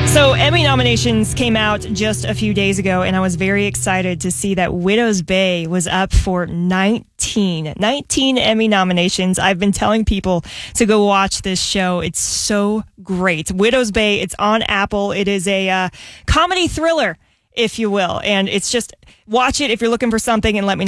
So Emmy nominations came out just a few days ago, and I was very excited to see that Widow's Bay was up for 19 Emmy nominations. I've been telling people to go watch this show. It's so great. Widow's Bay, it's on Apple. It is a comedy thriller, if you will. And it's just, watch it if you're looking for something and let me know.